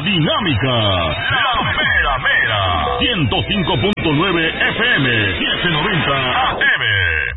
dinámica, la mera mera, 105.9 FM, 790 AM.